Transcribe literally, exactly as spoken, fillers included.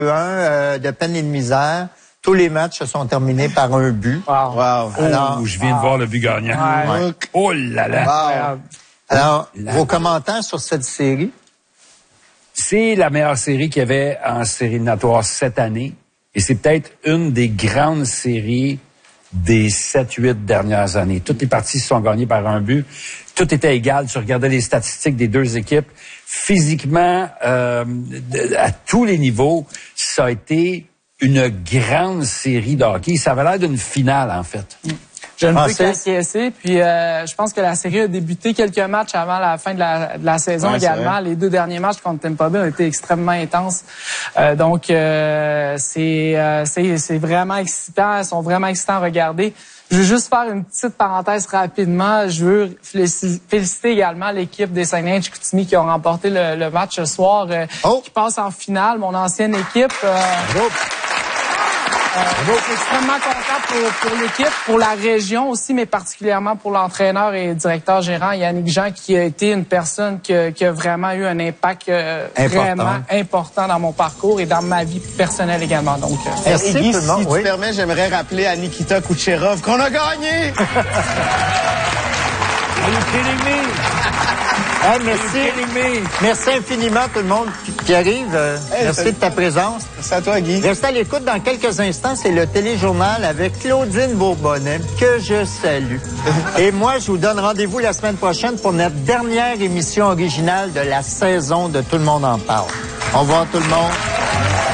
euh, de peine et de misère. Tous les matchs se sont terminés par un but. Wow. Wow. Alors, oh, je viens wow. de voir le but gagnant. Ouais. Ouais. Oh là là. Wow. Alors, La... vos commentaires sur cette série? C'est la meilleure série qu'il y avait en série éliminatoire cette année. Et c'est peut-être une des grandes séries des sept huit dernières années. Toutes les parties se sont gagnées par un but. Tout était égal. Tu regardais les statistiques des deux équipes. Physiquement, euh, à tous les niveaux, ça a été une grande série de hockey. Ça avait l'air d'une finale, en fait. Je ne Ah, peux qu'acquiescer. Puis euh, je pense que la série a débuté quelques matchs avant la fin de la, de la saison ouais, également. Les deux derniers matchs contre Tampa Bay ont été extrêmement intenses. Euh, donc euh, c'est, euh, c'est c'est vraiment excitant. Ils sont vraiment excitants à regarder. Je veux juste faire une petite parenthèse rapidement. Je veux féliciter également l'équipe des Saguenay-Chicoutimi qui ont remporté le, le match ce soir, euh, oh. qui passe en finale. Mon ancienne équipe. Euh, Oh. Euh, je suis extrêmement content pour, pour l'équipe, pour la région aussi, mais particulièrement pour l'entraîneur et directeur gérant Yannick Jean, qui a été une personne qui a, qui a vraiment eu un impact euh, important. vraiment important dans mon parcours et dans ma vie personnelle également. Donc, euh, Merci, Guy, tout le monde. si tu Oui. permets, j'aimerais rappeler à Nikita Kucherov qu'on a gagné! Are you kidding me? Hey, merci. Merci infiniment, tout le monde qui, qui arrive. Euh, Hey, merci salut. de ta présence. C'est à toi, Guy. Restez à l'écoute dans quelques instants. C'est le téléjournal avec Claudine Bourbonnais, que je salue. Et moi, je vous donne rendez-vous la semaine prochaine pour notre dernière émission originale de la saison de Tout le monde en parle. Au revoir, tout le monde.